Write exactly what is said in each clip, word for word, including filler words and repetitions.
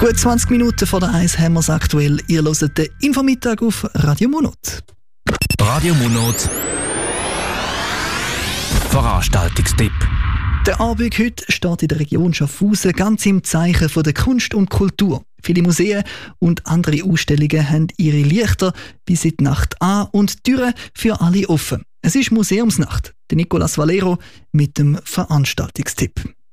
Gut zwanzig Minuten vor der eins haben wir es aktuell. Ihr hört den Infomittag auf Radio Monot. Radio Monot Veranstaltungstipp. Der Abend heute steht in der Region Schaffhausen ganz im Zeichen von der Kunst und Kultur. Viele Museen und andere Ausstellungen haben ihre Lichter bis in die Nacht an und die Türen für alle offen. Es ist Museumsnacht. Der Nicolas Valero mit dem Veranstaltungstipp.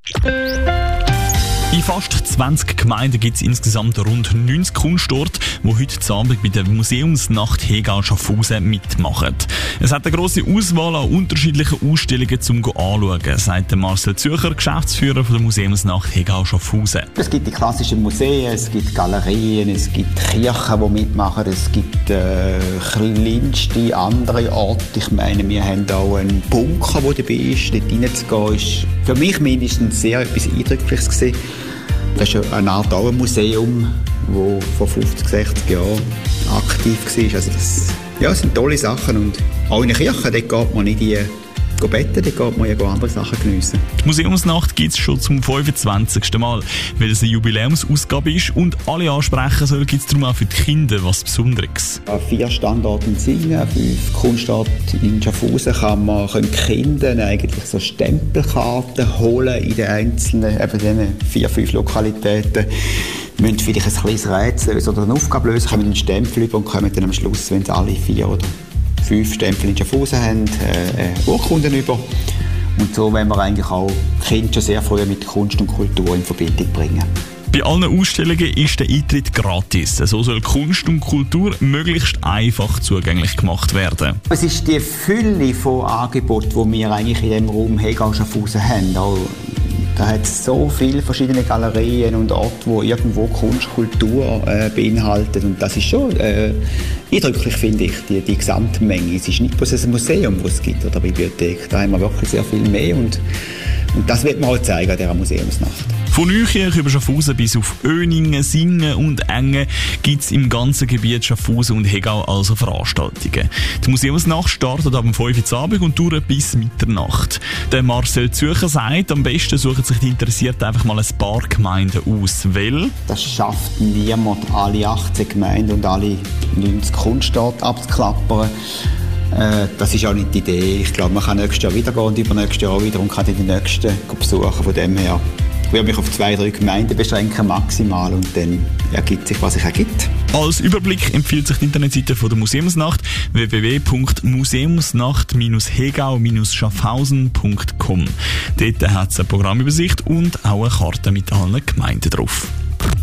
In fast zwanzig Gemeinden gibt es insgesamt rund neunzig Kunstorte, die heute Abend bei der Museumsnacht Hegau Schaffhausen mitmachen. Es hat eine grosse Auswahl an unterschiedlichen Ausstellungen zum Anschauen, sagt Marcel Zürcher, Geschäftsführer von der Museumsnacht Hegau Schaffhausen. Es gibt die klassischen Museen, es gibt Galerien, es gibt Kirchen, die mitmachen, es gibt äh, kleinste andere Orte. Ich meine, wir haben auch einen Bunker, der dabei ist. Dort reinzugehen, ist für mich mindestens sehr etwas Eindrückliches gewesen. Das ist eine Art auch ein Museum, das vor fünfzig, sechzig Jahren aktiv war. Also das, ja, das sind tolle Sachen. Und auch in der Kirche, dort geht man nicht in die betten, dort geht man ja andere Sachen geniessen. Die Museumsnacht gibt es schon zum fünfundzwanzigsten Mal, weil es eine Jubiläumsausgabe ist und alle ansprechen soll, gibt es darum auch für die Kinder was Besonderes. An vier Standorten in Singen, fünf Kunstorte in Schaffhausen kann man, können Kinder eigentlich so Stempelkarten holen in den einzelnen, eben diesen vier, fünf Lokalitäten. Wir müssen vielleicht ein kleines Rätsel oder eine Aufgabe lösen, kommen einen Stempel über und kommen dann am Schluss, wenn es alle vier oder fünf Stempel in Schaffhausen haben, äh, Urkunden über. Und so wollen wir eigentlich auch Kinder schon sehr früh mit Kunst und Kultur in Verbindung bringen. Bei allen Ausstellungen ist der Eintritt gratis. So soll Kunst und Kultur möglichst einfach zugänglich gemacht werden. Es ist die Fülle von Angeboten, die wir eigentlich in diesem Raum Hegau Schaffhausen haben. Auch da hat es so viele verschiedene Galerien und Orte, die irgendwo Kunst, Kultur äh, beinhalten. Und das ist schon äh, eindrücklich, finde ich, die, die Gesamtmenge. Es ist nicht bloß ein Museum, das es gibt, oder eine Bibliothek. Da haben wir wirklich sehr viel mehr. Und, und das wird man auch zeigen an dieser Museumsnacht. Von Nüchirch über Schaffhausen bis auf Öningen, Singen und Engen gibt es im ganzen Gebiet Schaffhausen und Hegau also Veranstaltungen. Die Museumsnacht startet ab dem fünf Uhr Abend und dauert bis Mitternacht. Der Marcel Zürcher sagt, am besten suchen sich die Interessierten einfach mal ein paar Gemeinden aus. Weil das schafft niemand, alle achtzehn Gemeinden und alle neunzig Kunstorte abzuklappern. Äh, das ist auch nicht die Idee. Ich glaube, man kann nächstes Jahr wieder gehen und übernächstes Jahr auch wieder und kann die nächsten besuchen. Von dem her ich würde mich auf zwei, drei Gemeinden beschränken, maximal, und dann ergibt sich, was sich ergibt. Als Überblick empfiehlt sich die Internetseite von der Museumsnacht w w w punkt museumsnacht hegau schaffhausen punkt com. Dort hat es eine Programmübersicht und auch eine Karte mit allen Gemeinden drauf.